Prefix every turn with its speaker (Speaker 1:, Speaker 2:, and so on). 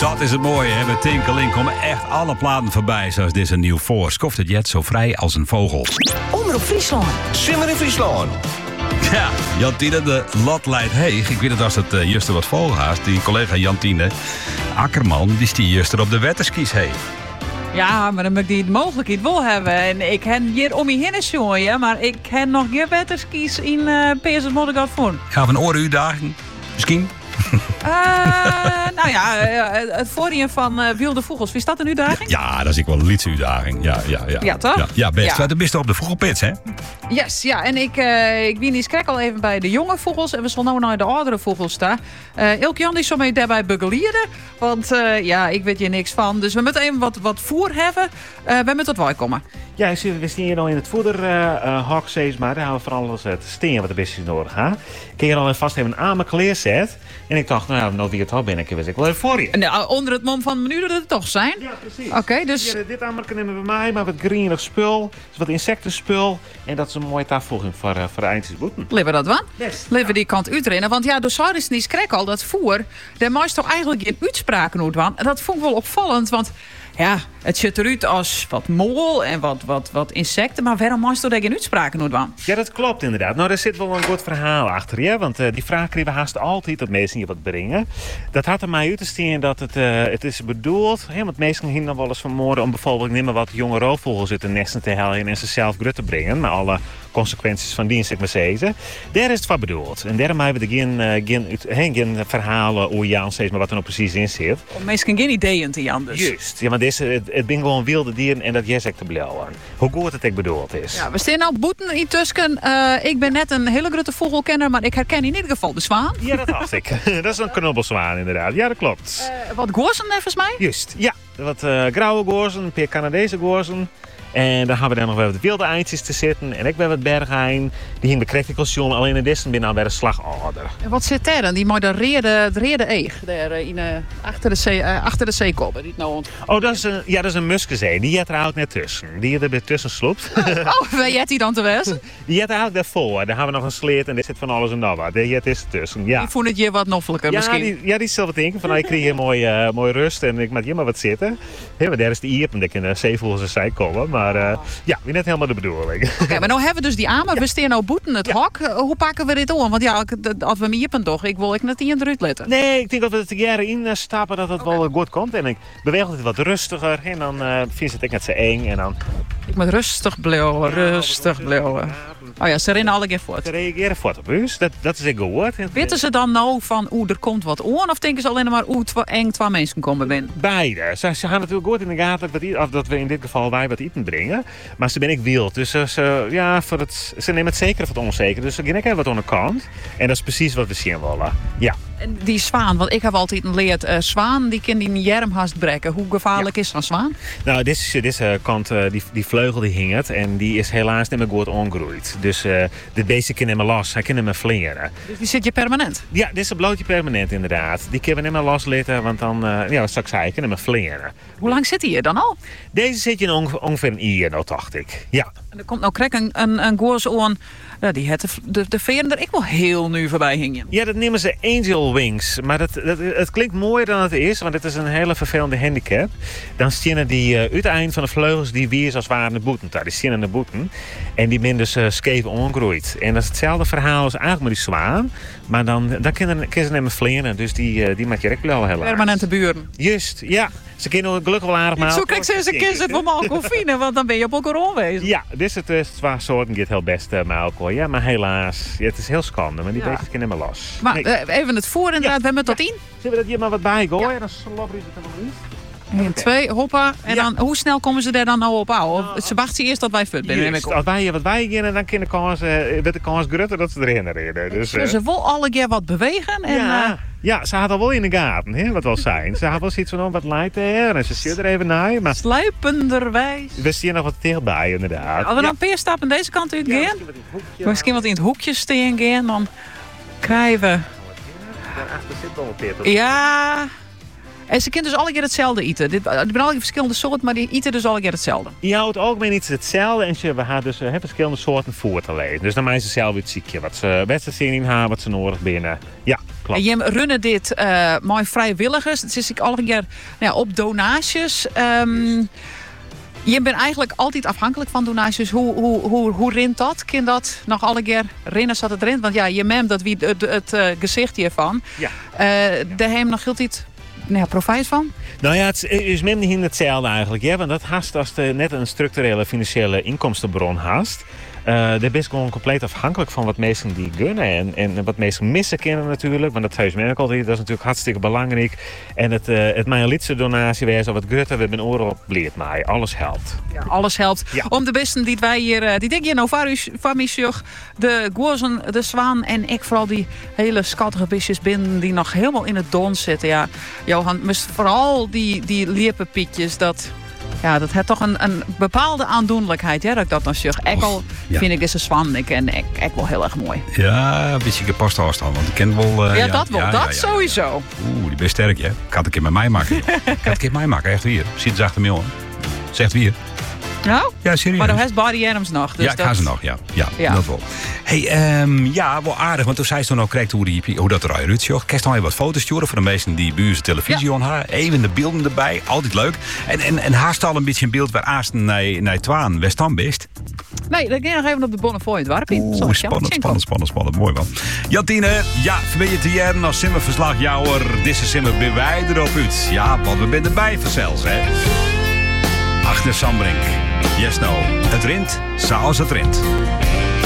Speaker 1: Dat is het mooie, hè? Met Tinkeling komen echt alle platen voorbij, zoals deze nieuw voor. Skoft het jet zo vrij als een vogel.
Speaker 2: Omroep Friesland.
Speaker 3: Simmer in Friesland.
Speaker 1: Ja, Jantine de Lat leidt heeg. Ik weet het als het juster wat volgaast. Die collega Jantine Akkerman, die stier juster op de wetterskies heen.
Speaker 4: Ja, maar dan moet ik die mogelijkheid wel hebben. En ik heb hier om je heen jongen, maar ik heb nog geen wetterskies in PSS Moddergat voor.
Speaker 1: Ja, van orenuitdaging misschien.
Speaker 4: Nou ja, het voorheen van Wilde Vogels. Wie is dat een uitdaging?
Speaker 1: Ja, dat is ik wel een liedsuitdaging. Ja.
Speaker 4: Ja, toch?
Speaker 1: Ja, best.
Speaker 4: Ja.
Speaker 1: Dat bist op de vogelpits, hè?
Speaker 4: Yes, ja. En ik ben eens krek al even bij de jonge vogels. En we zullen nou naar de oudere vogels staan. Ilk Jan is zo mee daarbij begeleiden. Want ik weet hier niks van. Dus we moeten even wat voer hebben. We moeten tot wij komen.
Speaker 5: Ja, we staan hier nou in het voederhok, maar daar hebben we vooral het steen wat de best is nodig. Hè? Ik heb hier al vast even een arme kleerzet. En ik dacht, nou wie het al ben, ik wist ik wel even voor je.
Speaker 4: Nou, onder het mom van de menu dat het toch zijn.
Speaker 5: Ja, precies.
Speaker 4: Oké, dus...
Speaker 5: Ja, dit armerken nemen we bij mij, maar wat greenig spul. Dus wat insectenspul. En dat is een mooie tafelvoeging voor de eindjesboeten.
Speaker 4: Leven dat wat?
Speaker 5: Best.
Speaker 4: Leven die kant uitrennen. Want ja, door Saurus niet krek al dat voer. Daar moest toch eigenlijk geen uitspraken uit van. En dat vond ik wel opvallend, want... Ja, het ziet eruit als wat mol en wat insecten. Maar waarom moest er geen uitspraken uit van?
Speaker 5: Ja, dat klopt inderdaad. Nou, daar zit wel een goed verhaal achter, ja. Want die vraag kregen we haast altijd dat mensen hier wat brengen. Dat had er mij uit te staan dat het is bedoeld... want mensen gingen dan wel eens vermoorden om bijvoorbeeld niet meer wat jonge roofvogels uit de nesten te halen en ze zelf grut te brengen. Maar alle consequenties van dienst, ik maar zeggen. Daar is het voor bedoeld. En daarom hebben we er geen verhalen over Jan, steeds maar wat er nou precies in zit.
Speaker 4: Mensen geen ideeën te Jan dus.
Speaker 5: Juist. Ja, maar het ben gewoon wilde dieren en dat jij te blauwen. Hoe goed het ook bedoeld is.
Speaker 4: Ja, we staan nou boeten in Tusken. Ik ben net een hele grote vogelkenner, maar ik herken in ieder geval de zwaan.
Speaker 5: Ja, dat dacht ik. Dat is een knobbelzwaan inderdaad. Ja, dat klopt.
Speaker 4: Wat goorzen volgens mij?
Speaker 5: Juist, ja. Wat grauwe goorzen, een paar Canadese goorzen. En dan hebben we dan nog wel wat wilde eindjes te zitten. En ik ben wat bergijn. Die ging bekrektikels jongen. Alleen in Dissen binnen alweer een slagorder.
Speaker 4: En wat zit daar dan? Die mooie reerde eeg. Daar achter de zeekop.
Speaker 5: Oh, dat is een muskenzee. Die had er eigenlijk net tussen. Die er weer tussen sloopt.
Speaker 4: Oh, waar jet die dan te wezen?
Speaker 5: Die had eigenlijk daarvoor. Daar hebben we nog een sleet en er zit van alles en nog wat. Die is er tussen, ja.
Speaker 4: Die vond het je wat noffelijker misschien.
Speaker 5: Die zal wat denken. Van, ik kreeg hier mooi rust en ik moet hier maar wat zitten. Ja, maar daar is de iepen. Dat ik in de zeevogels en zij komen. Maar wie net helemaal de bedoeling.
Speaker 4: Oké, maar nou hebben we dus die armen. We staan nou boeten het hok. Hoe pakken we dit aan? Want ja, als we me iepen toch, ik wil ik net in eruit letten.
Speaker 5: Nee, ik denk dat we het jaren instappen dat het wel goed komt. En ik beweeg het wat rustiger. En dan vind je het net zo eng. En dan...
Speaker 4: Ik moet rustig blijven, rustig blijven. Oh ja, ze rennen alle keer voort.
Speaker 5: Ze reageren voort op ons. Dat is echt goed.
Speaker 4: Weten ze dan nou van, er komt wat aan? Of denken ze alleen maar, eng twee mensen komen binnen?
Speaker 5: Beide. Ze gaan natuurlijk goed in de gaten dat we in dit geval wij wat eten brengen. Maar ze ben ik wild. Dus ze nemen het zeker of het onzeker. Dus ze gaan even wat aan de kant. En dat is precies wat we zien willen. Ja.
Speaker 4: En die zwaan, want ik heb altijd geleerd, zwaan die kan die jermhast breken. Hoe gevaarlijk is zo'n zwaan?
Speaker 5: Nou, deze kant, die vleugel die hing het. En die is helaas niet meer goed ongroeid. Dus de beest kan niet meer los. Hij kan niet meer vlingeren.
Speaker 4: Dus die zit je permanent?
Speaker 5: Ja, deze bloot je permanent inderdaad. Die kunnen we niet meer loslitten, want dan, straks hij kan niet meer vlingeren.
Speaker 4: Hoe lang zit hij hier dan al?
Speaker 5: Deze zit je in ongeveer een uur, nou dacht ik. Ja.
Speaker 4: En er komt nou krek een goors aan. Die had de veren er ik wel heel nu voorbij hingen.
Speaker 5: Ja, dat nemen ze angel wings. Maar het klinkt mooier dan het is, want het is een hele vervelende handicap. Dan zien die uiteinde van de vleugels die weer als ware boeten. Die zien de boeten. En die ben dus scheef ongroeid. En dat is hetzelfde verhaal als eigenlijk met die zwaan. Maar dan kunnen ze nemen vleren. Dus die maak je ook wel heel erg.
Speaker 4: Permanente buren.
Speaker 5: Juist, ja. Ze kunnen gelukkig wel aardig maken.
Speaker 4: Zo krijg ze eens een keer van alcoholfine, want dan ben je op elkaar onwezen.
Speaker 5: Ja, dus het zwaar soorten gaat heel best met alcohol. Ja, maar helaas, het is heel schande, maar die beestjes kunnen niet meer los.
Speaker 4: Maar even het voor inderdaad, we hebben tot 10.
Speaker 5: Zullen we dat hier maar wat bij gooien? Ja. Dan slobber is het er nog niet.
Speaker 4: 1, 2, hoppa. En dan, hoe snel komen ze daar dan nou op aan? Ze wachten eerst dat wij fut binnen.
Speaker 5: Als wij hier wat bij gaan, dan kunnen de kans grutter dat ze erin reden. Dus
Speaker 4: ze wil alle keer wat bewegen. En,
Speaker 5: ja, ze had al wel in de gaten, hè, wat wel zijn. Ze had wel zoiets van wat light her en ze zit er even naar. Maar
Speaker 4: sluipenderwijs.
Speaker 5: We zien nog wat dichtbij, inderdaad.
Speaker 4: Als we dan een paar stappen deze kant uit gaan, misschien wat in het hoekje staan gaan, dan krijgen we...
Speaker 5: Daarachter zit wel een peer.
Speaker 4: Ja... En ze kunnen dus alle keer hetzelfde eten. Dit zijn alle verschillende soorten, maar die eten dus alle keer hetzelfde.
Speaker 5: Je houdt ook met iets hetzelfde en we hebben dus verschillende soorten voor te lezen. Dus dan maken ze zelf iets ziekje. Wat ze zien in haar, wat ze nodig binnen. Ja. klopt.
Speaker 4: En je runnen dit met vrijwilligers. Het is alle keer op donaties. Je bent eigenlijk altijd afhankelijk van donaties. Hoe rint dat? Kan dat nog alle keer rinnen zodat het rint? Want ja, je mem dat wie het gezicht hiervan.
Speaker 5: Ja.
Speaker 4: Daar heb je nog altijd profijt van?
Speaker 5: Nou ja, het is minder in hetzelfde eigenlijk. Ja? Want dat haast als je net een structurele financiële inkomstenbron haast. Daar ben je gewoon compleet afhankelijk van wat mensen die gunnen. En wat mensen missen kennen natuurlijk. Want dat huis merk altijd, dat is natuurlijk hartstikke belangrijk. En het mijn lidse donatie wees of wat gutter, we hebben oren op bleed mij. Alles helpt.
Speaker 4: Ja, alles helpt. Ja. Om de besten die wij hier, die denk je nou van mij, de gozen, de zwaan en ik vooral die hele schattige beestjes binnen die nog helemaal in het don zitten. Ja, Johan, vooral die liepenpietjes, dat heeft toch een bepaalde aandoenlijkheid, dat ik dat dan zeg. Ik vind ik is een zwan en ik wel heel erg mooi.
Speaker 1: Ja, een beetje gepast afstand, want ik ken wel...
Speaker 4: dat sowieso.
Speaker 1: Die best sterk, hè? Ik had het een keer met mij maken. Echt weer. Zit ze achter me, hoor. Zegt weer.
Speaker 4: Nou?
Speaker 1: Ja, serieus.
Speaker 4: Maar dan heeft Body Adams nog. Dus
Speaker 1: ja, ik ga ze nog, ja. Dat wel. Hey, wel aardig, want toen zei ze toen ook correct hoe dat eruit ziet. Joh. Kerst nog even wat foto's sturen voor de mensen die bij onze televisie hebben. Even de beelden erbij, altijd leuk. En haast al een beetje een beeld waar Aasten naar Twaan West dan best.
Speaker 4: Nee, dat ga nog even op de Bonnefoy het warp in.
Speaker 1: Spannend. Mooi man. Jantine, ben je te jaren als simmerverslagjouwer. Deze simmer ben wij erop uit. Ja, want we zijn erbij vanzelfs, hè. Achter Sambrink. Yes, no. Het rint zoals het rint.